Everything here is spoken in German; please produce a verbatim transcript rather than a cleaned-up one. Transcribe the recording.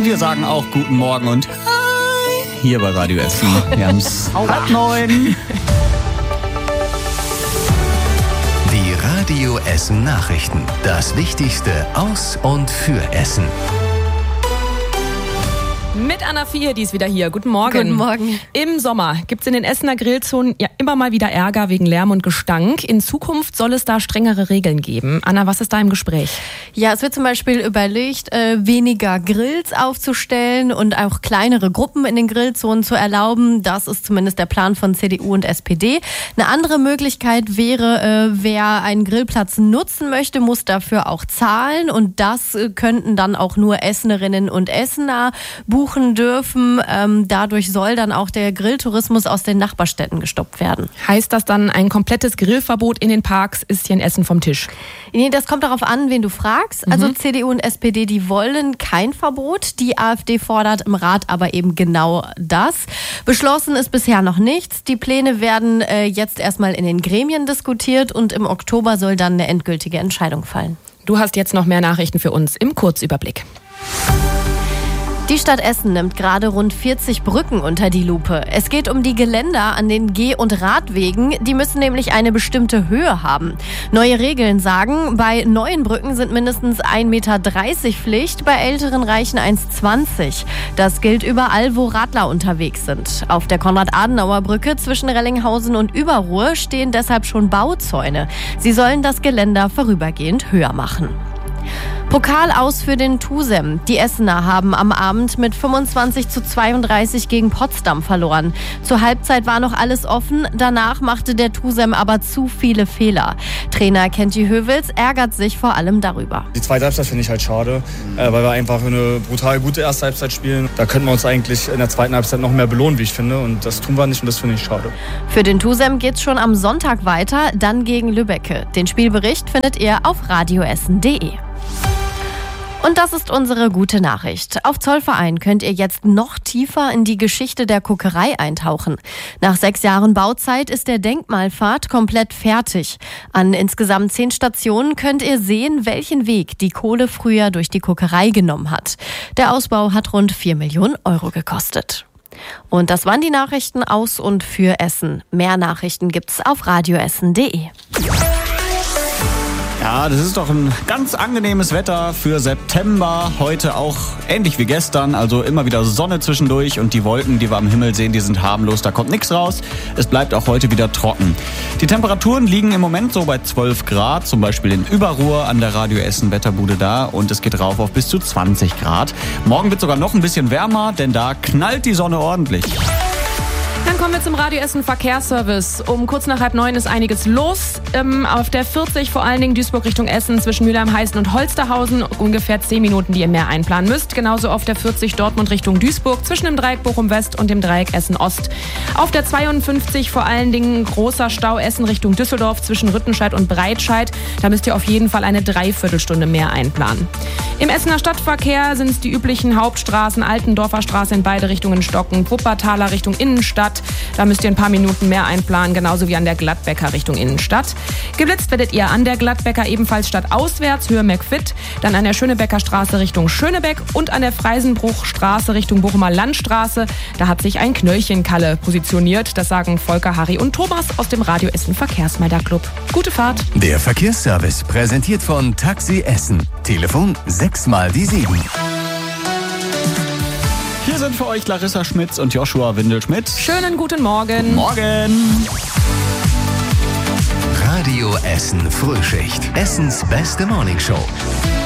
wir sagen auch guten Morgen und Hi hier bei Radio Essen. Wir haben es halb neun. Die Radio Essen Nachrichten. Das Wichtigste aus und für Essen. Mit Anna Vier, die ist wieder hier. Guten Morgen. Guten Morgen. Im Sommer gibt es in den Essener Grillzonen ja immer mal wieder Ärger wegen Lärm und Gestank. In Zukunft soll es da strengere Regeln geben. Anna, was ist da im Gespräch? Ja, es wird zum Beispiel überlegt, äh, weniger Grills aufzustellen und auch kleinere Gruppen in den Grillzonen zu erlauben. Das ist zumindest der Plan von C D U und S P D. Eine andere Möglichkeit wäre, äh, wer einen Grillplatz nutzen möchte, muss dafür auch zahlen. Und das äh, könnten dann auch nur Essenerinnen und Essener buchen dürfen. Ähm, dadurch soll dann auch der Grilltourismus aus den Nachbarstädten gestoppt werden. Heißt das dann, ein komplettes Grillverbot in den Parks ist hier in Essen vom Tisch? Nee, das kommt darauf an, wen du fragst. Mhm. Also C D U und S P D, die wollen kein Verbot. Die AfD fordert im Rat aber eben genau das. Beschlossen ist bisher noch nichts. Die Pläne werden äh, jetzt erstmal in den Gremien diskutiert und im Oktober soll dann eine endgültige Entscheidung fallen. Du hast jetzt noch mehr Nachrichten für uns im Kurzüberblick. Die Stadt Essen nimmt gerade rund vierzig Brücken unter die Lupe. Es geht um die Geländer an den Geh- und Radwegen. Die müssen nämlich eine bestimmte Höhe haben. Neue Regeln sagen, bei neuen Brücken sind mindestens ein Meter dreißig Pflicht, bei älteren reichen eins Meter zwanzig. Das gilt überall, wo Radler unterwegs sind. Auf der Konrad-Adenauer-Brücke zwischen Rellinghausen und Überruhr stehen deshalb schon Bauzäune. Sie sollen das Geländer vorübergehend höher machen. Pokal aus für den Tusem. Die Essener haben am Abend mit fünfundzwanzig zu zweiunddreißig gegen Potsdam verloren. Zur Halbzeit war noch alles offen, danach machte der Tusem aber zu viele Fehler. Trainer Kenji Höwels ärgert sich vor allem darüber. Die zweite Halbzeit finde ich halt schade, äh, weil wir einfach eine brutal gute erste Halbzeit spielen. Da könnten wir uns eigentlich in der zweiten Halbzeit noch mehr belohnen, wie ich finde. Und das tun wir nicht und das finde ich schade. Für den Tusem geht's schon am Sonntag weiter, dann gegen Lübbecke. Den Spielbericht findet ihr auf radioessen punkt de. Und das ist unsere gute Nachricht. Auf Zollverein könnt ihr jetzt noch tiefer in die Geschichte der Kokerei eintauchen. Nach sechs Jahren Bauzeit ist der Denkmalpfad komplett fertig. An insgesamt zehn Stationen könnt ihr sehen, welchen Weg die Kohle früher durch die Kokerei genommen hat. Der Ausbau hat rund vier Millionen Euro gekostet. Und das waren die Nachrichten aus und für Essen. Mehr Nachrichten gibt's auf radioessen punkt de. Ja, das ist doch ein ganz angenehmes Wetter für September. Heute auch ähnlich wie gestern, also immer wieder Sonne zwischendurch und die Wolken, die wir am Himmel sehen, die sind harmlos, da kommt nichts raus. Es bleibt auch heute wieder trocken. Die Temperaturen liegen im Moment so bei zwölf Grad, zum Beispiel in Überruhr an der Radio Essen Wetterbude da und es geht rauf auf bis zu zwanzig Grad. Morgen wird sogar noch ein bisschen wärmer, denn da knallt die Sonne ordentlich. Dann kommen wir zum Radio Essen Verkehrsservice. Um kurz nach halb neun ist einiges los. Ähm, auf der vierzig, vor allen Dingen Duisburg Richtung Essen, zwischen Mülheim-Heißen und Holsterhausen, ungefähr zehn Minuten, die ihr mehr einplanen müsst. Genauso auf der vierzig Dortmund Richtung Duisburg, zwischen dem Dreieck Bochum-West und dem Dreieck Essen-Ost. Auf der zweiundfünfzig vor allen Dingen großer Stau Essen Richtung Düsseldorf, zwischen Rüttenscheid und Breitscheid. Da müsst ihr auf jeden Fall eine Dreiviertelstunde mehr einplanen. Im Essener Stadtverkehr sind es die üblichen Hauptstraßen, Altendorfer Straße in beide Richtungen stocken, Wuppertaler Richtung Innenstadt. Da müsst ihr ein paar Minuten mehr einplanen, genauso wie an der Gladbecker Richtung Innenstadt. Geblitzt werdet ihr an der Gladbecker ebenfalls stadtauswärts, Höhe McFit, dann an der Schönebecker Straße Richtung Schönebeck und an der Freisenbruchstraße Richtung Bochumer Landstraße. Da hat sich ein Knöllchenkalle positioniert. Das sagen Volker, Harry und Thomas aus dem Radio Essen Verkehrsmelder Club. Gute Fahrt. Der Verkehrsservice präsentiert von Taxi Essen. Telefon sechs mal die sieben. Hier sind für euch Larissa Schmitz und Joshua Windelschmidt. Schönen guten Morgen. Morgen. Radio Essen Frühschicht. Essens beste Morningshow.